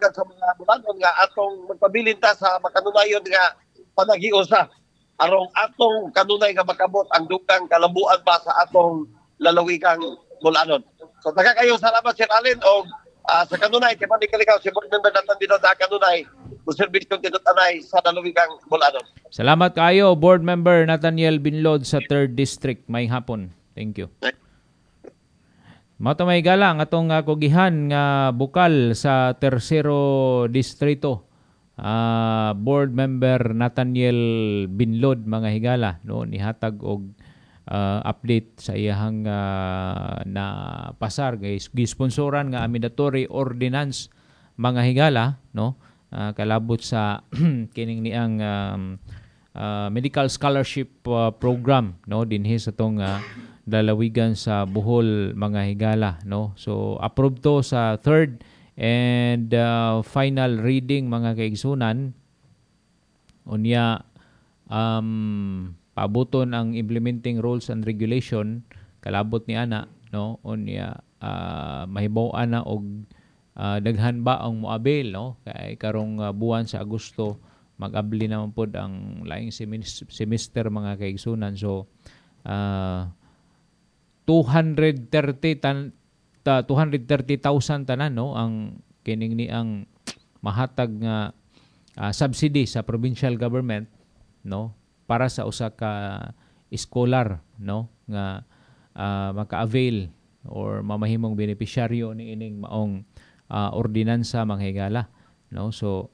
gikan sa mga bulanon nga atong magpabilin ta sa makanunayon nga panagiusa arong atong kanunay nga makabot ang dugang kalambuan pa sa atong lalawigang bulanon. So taga kayo salamat Sir Allen o sa kanunay kay panikaligaw si board member natin dito sa kanunay servisyo tinutanay sa lalawigang bulanon. Salamat kayo, Board Member Nathaniel Binlod sa 3rd District. May hapon. Thank you. Mato may galang atong kugihan nga bukal sa Tercero Distrito. Board Member Nathaniel Binlod mga higala no nihatag og update sa iyahang na pasar guys gisponsoran nga amendatory ordinance mga higala no kalabot sa kining niang medical scholarship program no dinhi sa tong dalawigan sa Bohol mga higala no so approved to sa third and final reading mga kaigsunan unya pabuton ang implementing rules and regulation kalabot ni ana no unya mahibaw-an na og daghan ba ang moabil no kay karong buwan sa Agosto mag-abli naman pod ang laing semester mga kaigsunan so 230,000 tanan no ang kining ni ang mahatag nga subsidy sa provincial government no para sa usa ka scholar no nga maka-avail or mamahimong benepisyaryo ni ining maong ordinansa mga higala no so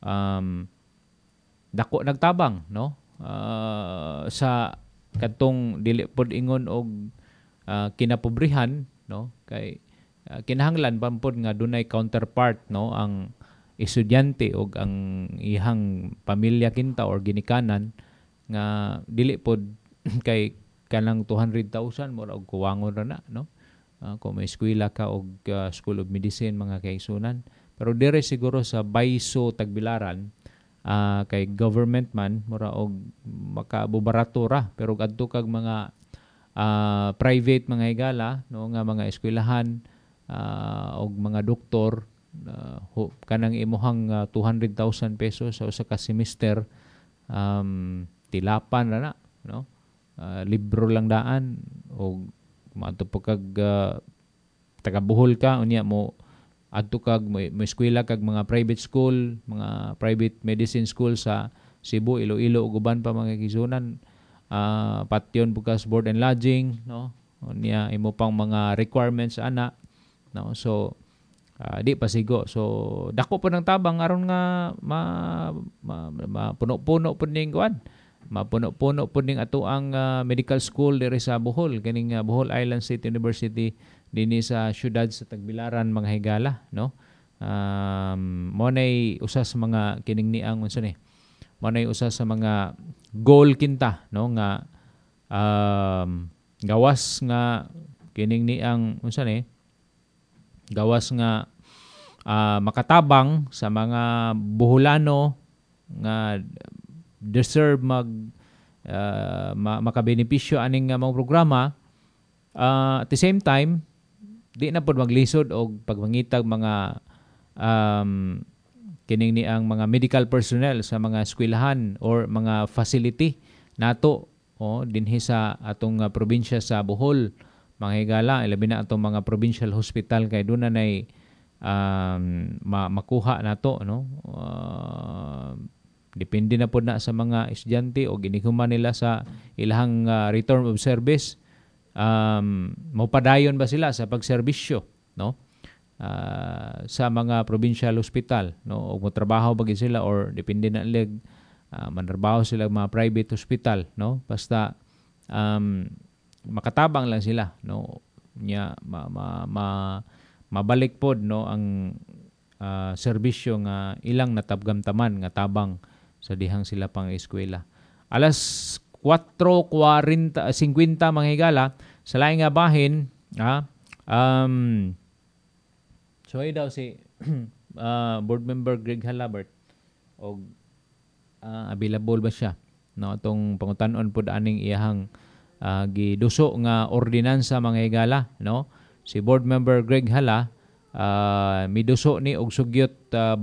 dako nagtabang no sa kadtong dili pod ingon og kinapobrihan no kay kinahanglan pampod nga dunay counterpart no ang estudyante og ang ihang pamilya kinta or ginikanan nga dili pod kay kanang 200,000 mura og kuwangon ra na no kung may eskwela ka og School of Medicine mga kaigsunan pero dire siguro sa Baiso Tagbilaran kay government man mura og makabubarato ra pero adto kag mga private mga higala no nga mga eskwelahan og mga doktor kanang imuhang 200,000 pesos sa usa ka semester tilapan ra na no libro lang daan og maadto pa kag taga Bohol ka unya mo adto kag mo eskwela kag mga private school mga private medicine school sa Cebu, Iloilo ug uban pa mga kisunan patyon bukas board and lodging no unya imo pang mga requirements ana no so di pasigo so dako po ng tabang aron nga puno-puno po ning kuan mapuno-puno po ning ato ang medical school diri sa Bohol kining Bohol Island State University dinhi sa syudad sa Tagbilaran mga higala no mo nay usa sa mga kining niang unsa ni mo nay usa sa mga goal kinta no nga gawas nga kining niang unsa ni gawas nga makatabang sa mga Boholano nga deserve makabenepisyo aning mga programa at the same time di na pod maglisod og pagmangitag mga kining ni ang mga medical personnel sa mga eskwelahan or mga facility nato dinhi sa atong probinsya sa Bohol mga higala ilabi na atong mga provincial hospital kay doon na nay makuha nato no depende na pod na sa mga estudyante o ginighuman nila sa ilahang return of service mopadayon ba sila sa pagserbisyo no sa mga provincial hospital no o motrabaho ba sila or depende na leg manarbaho sila mga private hospital no basta makatabang lang sila no nya mabalik pod no ang serbisyo nga ilang natabgamtaman nga tabang sa dihang sila pang eskwela. Alas 4:50 mga higala sa laing nga bahin so ay daw si board member Greg Halabert og available ba siya no atong pangutan-on pod aning iyahang giduso nga ordinansa mga higala no si board member Greg Hala miduso ni og sugyot